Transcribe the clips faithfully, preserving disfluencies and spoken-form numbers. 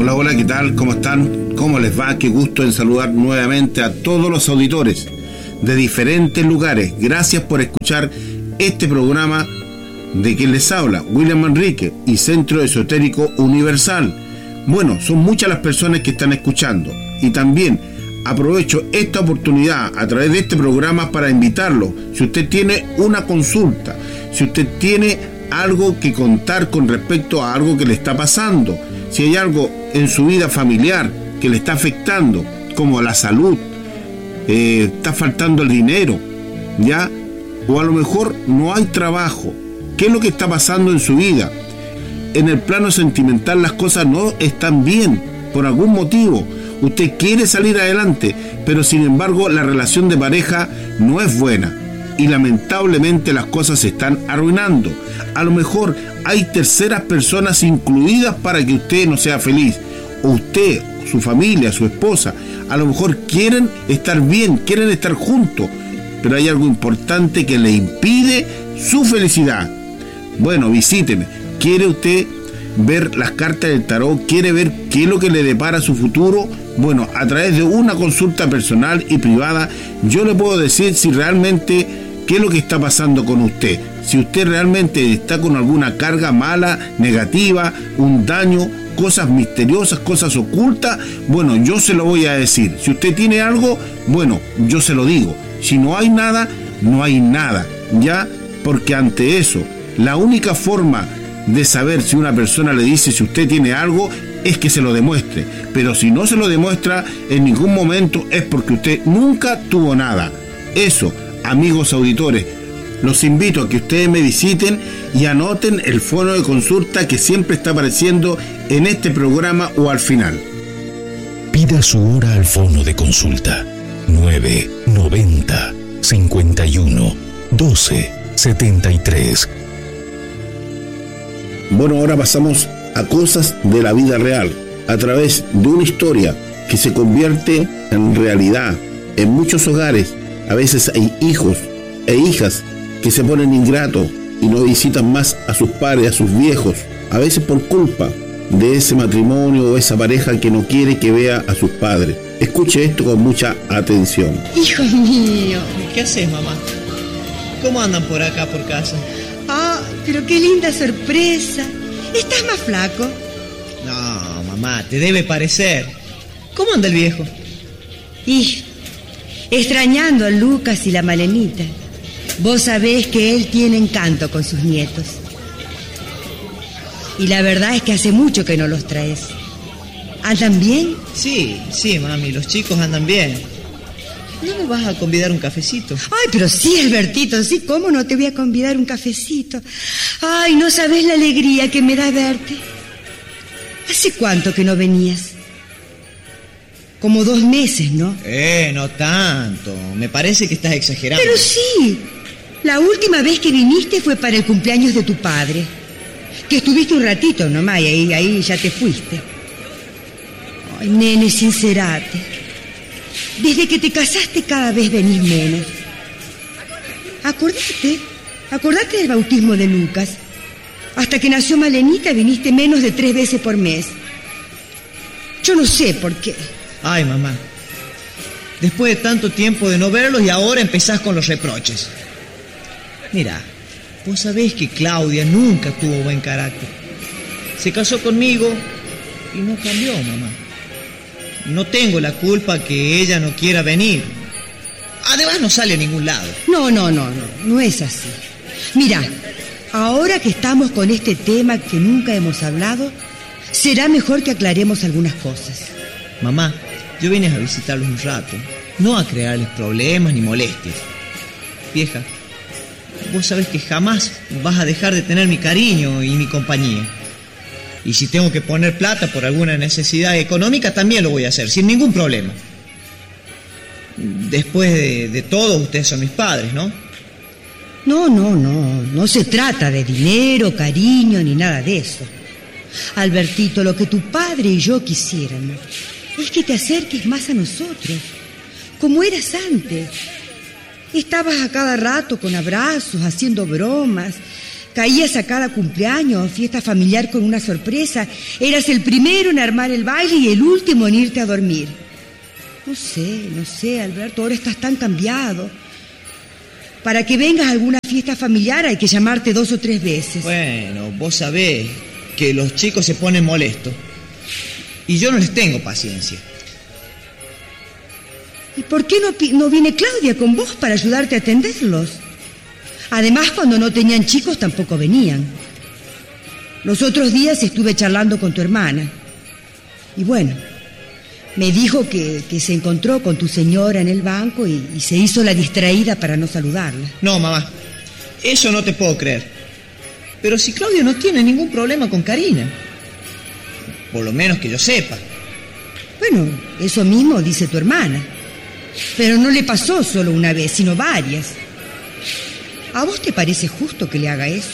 Hola, hola, ¿qué tal? ¿Cómo están? ¿Cómo les va? Qué gusto en saludar nuevamente a todos los auditores de diferentes lugares. Gracias por escuchar este programa de quien les habla, William Manrique y Centro Esotérico Universal. Bueno, son muchas las personas que están escuchando y también aprovecho esta oportunidad a través de este programa para invitarlo. Si usted tiene una consulta, si usted tiene algo que contar con respecto a algo que le está pasando, si hay algo en su vida familiar que le está afectando, como la salud, eh, está faltando el dinero, ¿ya? O a lo mejor no hay trabajo. ¿Qué es lo que está pasando en su vida? En el plano sentimental las cosas no están bien, por algún motivo. Usted quiere salir adelante, pero sin embargo la relación de pareja no es buena. Y lamentablemente las cosas se están arruinando. A lo mejor hay terceras personas incluidas para que usted no sea feliz. O usted, su familia, su esposa, a lo mejor quieren estar bien, quieren estar juntos, pero hay algo importante que le impide su felicidad. Bueno, visíteme. ¿Quiere usted ver las cartas del tarot? ¿Quiere ver qué es lo que le depara su futuro? Bueno, a través de una consulta personal y privada, yo le puedo decir si realmente qué es lo que está pasando con usted. Si usted realmente está con alguna carga mala, negativa, un daño, cosas misteriosas, cosas ocultas, bueno, yo se lo voy a decir. Si usted tiene algo, bueno, yo se lo digo. Si no hay nada, no hay nada, ¿ya? Porque ante eso, la única forma de saber si una persona le dice si usted tiene algo es que se lo demuestre. Pero si no se lo demuestra en ningún momento es porque usted nunca tuvo nada. Eso, amigos auditores, los invito a que ustedes me visiten y anoten el fono de consulta que siempre está apareciendo en este programa o al final. Pida su hora al fono de consulta nueve noventa cincuenta y uno doce setenta y tres. Bueno, ahora pasamos a cosas de la vida real, a través de una historia que se convierte en realidad. En muchos hogares, a veces hay hijos e hijas que se ponen ingratos y no visitan más a sus padres, a sus viejos, a veces por culpa de ese matrimonio o esa pareja que no quiere que vea a sus padres. Escuche esto con mucha atención. Hijo mío. ¿Qué haces, mamá? ¿Cómo andan por acá, por casa? Ah, pero qué linda sorpresa. ¿Estás más flaco? No, mamá, te debe parecer. ¿Cómo anda el viejo? Y extrañando a Lucas y la Malenita. Vos sabés que él tiene encanto con sus nietos. Y la verdad es que hace mucho que no los traes. ¿Andan bien? Sí, sí, mami, los chicos andan bien. ¿No me vas a convidar un cafecito? Ay, pero sí, Albertito, sí, ¿cómo no te voy a convidar un cafecito? Ay, no sabés la alegría que me da verte. ¿Hace cuánto que no venías? Como dos meses, ¿no? Eh, no tanto. Me parece que estás exagerando. Pero sí. La última vez que viniste fue para el cumpleaños de tu padre. Que estuviste un ratito nomás y ahí, ahí ya te fuiste. Ay, nene, sincerate. Desde que te casaste cada vez venís menos. Acordate, acordate del bautismo de Lucas. Hasta que nació Malenita viniste menos de tres veces por mes. Yo no sé por qué. Ay, mamá. Después de tanto tiempo de no verlos y ahora empezás con los reproches. Mira, vos sabés que Claudia nunca tuvo buen carácter. Se casó conmigo y no cambió, mamá. No tengo la culpa que ella no quiera venir. Además no sale a ningún lado. No, no, no, no, no es así. Mira, ahora que estamos con este tema que nunca hemos hablado, será mejor que aclaremos algunas cosas. Mamá, yo vine a visitarlos un rato, no a crearles problemas ni molestias. Vieja, vos sabés que jamás vas a dejar de tener mi cariño y mi compañía. Y si tengo que poner plata por alguna necesidad económica, también lo voy a hacer, sin ningún problema. Después de, de todo, ustedes son mis padres, ¿no? No, no, no, no se trata de dinero, cariño, ni nada de eso. Albertito, lo que tu padre y yo quisiéramos es que te acerques más a nosotros, como eras antes. Estabas a cada rato con abrazos, haciendo bromas, Caías a cada cumpleaños, fiesta familiar con una sorpresa. Eras el primero en armar el baile y el último en irte a dormir. No sé, no sé, Alberto, ahora estás tan cambiado. Para que vengas a alguna fiesta familiar hay que llamarte dos o tres veces. Bueno, vos sabés que los chicos se ponen molestos. Y yo no les tengo paciencia. ¿Y por qué no, no viene Claudia con vos para ayudarte a atenderlos? Además, cuando no tenían chicos tampoco venían. Los otros días estuve charlando con tu hermana. Y bueno, me dijo que, que se encontró con tu señora en el banco y, y se hizo la distraída para no saludarla. No, mamá, eso no te puedo creer. Pero si Claudia no tiene ningún problema con Karina. Por lo menos que yo sepa. Bueno, eso mismo dice tu hermana. Pero no le pasó solo una vez, sino varias. ¿A vos te parece justo que le haga eso?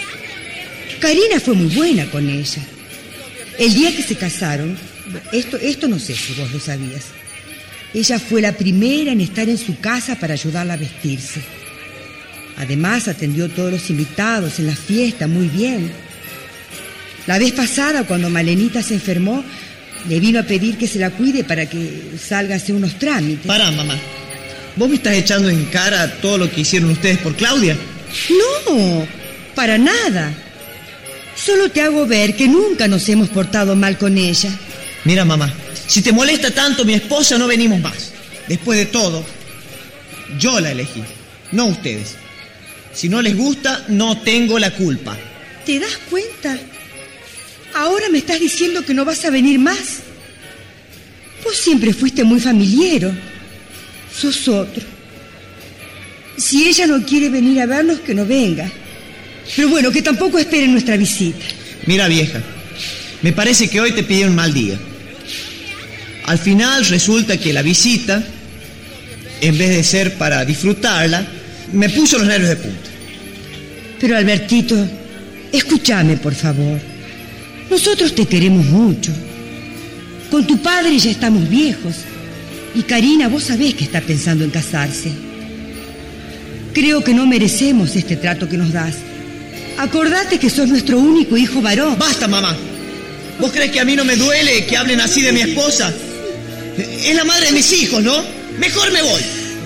Karina fue muy buena con ella. El día que se casaron, esto, esto no sé si vos lo sabías, ella fue la primera en estar en su casa para ayudarla a vestirse. Además, atendió a todos los invitados en la fiesta muy bien. La vez pasada, cuando Malenita se enfermó, le vino a pedir que se la cuide para que salga a hacer unos trámites. Pará, mamá. ¿Vos me estás echando en cara todo lo que hicieron ustedes por Claudia? No, para nada. Solo te hago ver que nunca nos hemos portado mal con ella. Mira, mamá, si te molesta tanto mi esposa, no venimos más. Después de todo, yo la elegí, no ustedes. Si no les gusta, no tengo la culpa. ¿Te das cuenta? Ahora me estás diciendo que no vas a venir más. Vos siempre fuiste muy familiero. Sos otro. Si ella no quiere venir a vernos, que no venga. Pero bueno, que tampoco esperen nuestra visita. Mira, vieja, me parece que hoy te pidieron un mal día. Al final resulta que la visita, en vez de ser para disfrutarla, me puso los nervios de punta. Pero Albertito, escúchame, por favor. Nosotros te queremos mucho. Con tu padre ya estamos viejos. Y Karina, vos sabés que está pensando en casarse. Creo que no merecemos este trato que nos das. Acordate que sos nuestro único hijo varón. ¡Basta, mamá! ¿Vos crees que a mí no me duele que hablen así de mi esposa? Es la madre de mis hijos, ¿no? Mejor me voy.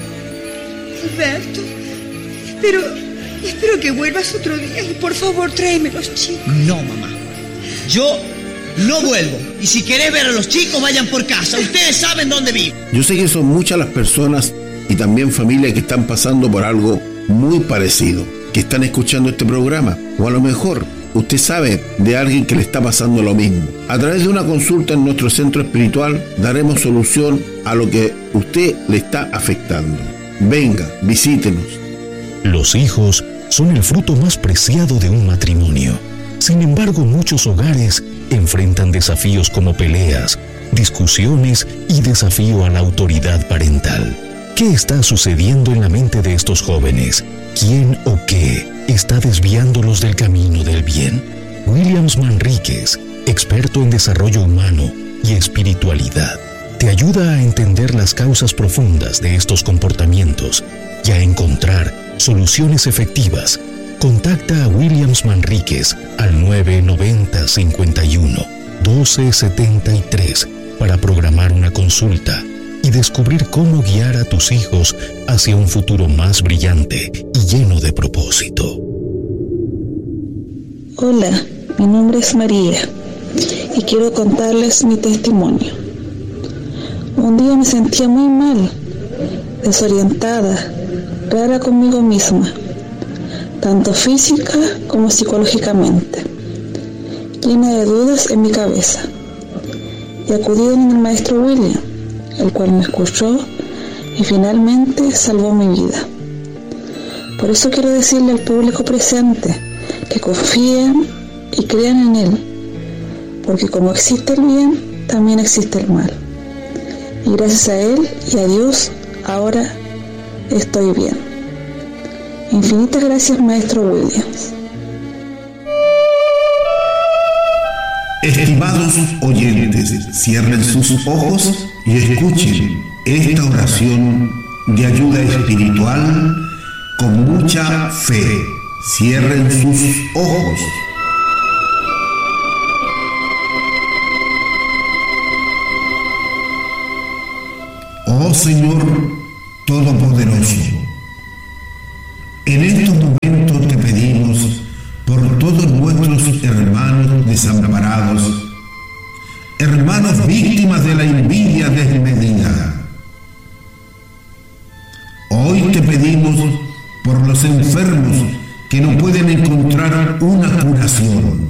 Alberto, espero, espero que vuelvas otro día y por favor tráeme los chicos. No, mamá. Yo no vuelvo. Y si querés ver a los chicos, vayan por casa. Ustedes saben dónde vivo. Yo sé que son muchas las personas y también familias que están pasando por algo muy parecido, que están escuchando este programa. O a lo mejor usted sabe de alguien que le está pasando lo mismo. A través de una consulta en nuestro centro espiritual daremos solución a lo que usted le está afectando. Venga, visítenos. Los hijos son el fruto más preciado de un matrimonio. Sin embargo, muchos hogares enfrentan desafíos como peleas, discusiones y desafío a la autoridad parental. ¿Qué está sucediendo en la mente de estos jóvenes? ¿Quién o qué está desviándolos del camino del bien? Williams Manríquez, experto en desarrollo humano y espiritualidad, te ayuda a entender las causas profundas de estos comportamientos y a encontrar soluciones efectivas. Contacta a Williams Manríquez al nueve noventa, cincuenta y uno, doce setenta y tres para programar una consulta y descubrir cómo guiar a tus hijos hacia un futuro más brillante y lleno de propósito. Hola, mi nombre es María y quiero contarles mi testimonio. Un día me sentía muy mal, desorientada, rara conmigo misma, tanto física como psicológicamente, llena de dudas en mi cabeza. Y acudí a mi maestro William, el cual me escuchó y finalmente salvó mi vida. Por eso quiero decirle al público presente que confíen y crean en él, porque como existe el bien, también existe el mal. Y gracias a él y a Dios, ahora estoy bien. Infinitas gracias, maestro Williams. Estimados oyentes, cierren sus ojos y escuchen esta oración de ayuda espiritual con mucha fe. Cierren sus ojos. Oh Señor Todopoderoso, en estos momentos te pedimos por todos nuestros hermanos desamparados, hermanos víctimas de la envidia desmedida. Hoy te pedimos por los enfermos que no pueden encontrar una curación,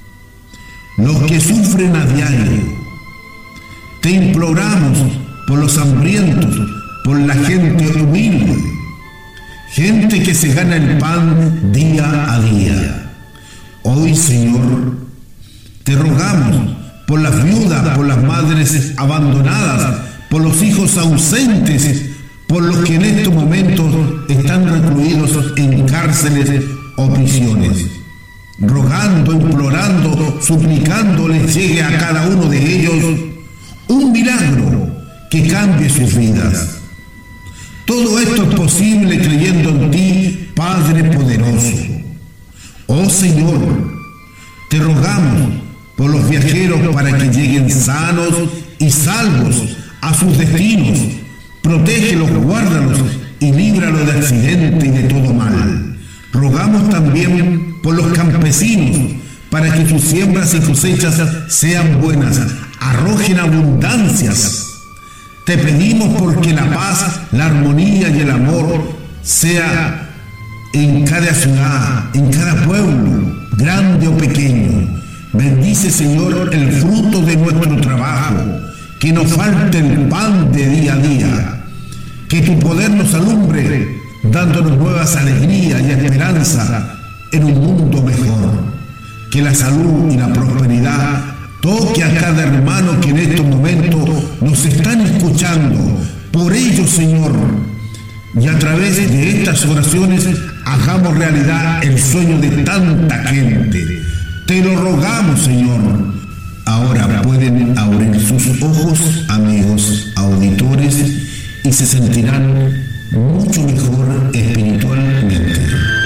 los que sufren a diario. Te imploramos por los hambrientos, por la gente humilde, gente que se gana el pan día a día. Hoy, Señor, te rogamos por las viudas, por las madres abandonadas, por los hijos ausentes, por los que en estos momentos están recluidos en cárceles o prisiones. Rogando, implorando, suplicándoles llegue a cada uno de ellos un milagro que cambie sus vidas. Todo esto es posible creyendo en ti, Padre poderoso. Oh Señor, te rogamos por los viajeros para que lleguen sanos y salvos a sus destinos. Protégelos, guárdalos y líbralos de accidentes y de todo mal. Rogamos también por los campesinos para que sus siembras y cosechas sean buenas, arrojen abundancias. Te pedimos porque la paz, la armonía y el amor sea en cada ciudad, en cada pueblo, grande o pequeño. Bendice, Señor, el fruto de nuestro trabajo, que nos falte el pan de día a día, que tu poder nos alumbre, dándonos nuevas alegrías y esperanza en un mundo mejor. Que la salud y la prosperidad toque a cada hermano que en estos momentos nos están escuchando. Por ello, Señor, y a través de estas oraciones hagamos realidad el sueño de tanta gente. Te lo rogamos, Señor. Ahora pueden abrir sus ojos, amigos auditores, y se sentirán mucho mejor espiritualmente.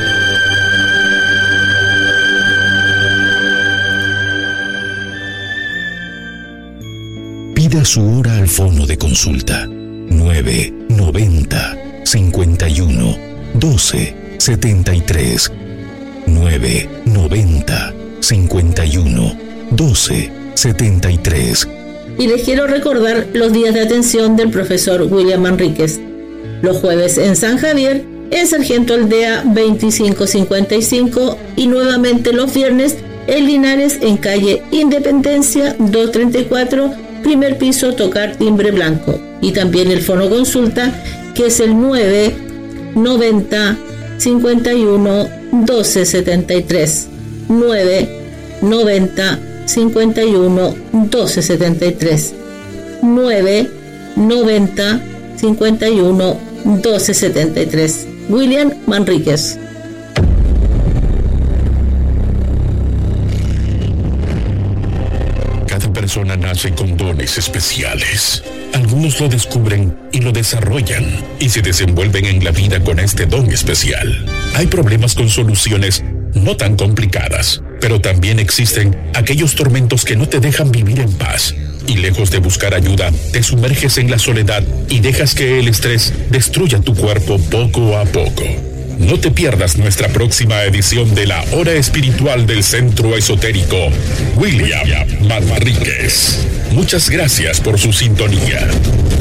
Pida su hora al fono de consulta nueve noventa cincuenta y uno doce setenta y tres nueve noventa cincuenta y uno doce setenta y tres. Y les quiero recordar los días de atención del profesor William Manríquez. Los jueves en San Javier, en Sargento Aldea veinticinco cincuenta y cinco, y nuevamente los viernes en Linares, en calle Independencia doscientos treinta y cuatro, primer piso, tocar timbre blanco. Y también el fono consulta, que es el nueve noventa cincuenta y uno doce setenta y tres, nueve noventa cincuenta y uno doce setenta y tres, nueve noventa cincuenta y uno doce setenta y tres. William Manríquez. Cada persona nace con dones especiales. Algunos lo descubren y lo desarrollan y se desenvuelven en la vida con este don especial. Hay problemas con soluciones no tan complicadas, pero también existen aquellos tormentos que no te dejan vivir en paz. Y lejos de buscar ayuda, te sumerges en la soledad y dejas que el estrés destruya tu cuerpo poco a poco. No te pierdas nuestra próxima edición de la Hora Espiritual del Centro Esotérico William Manríquez. Muchas gracias por su sintonía.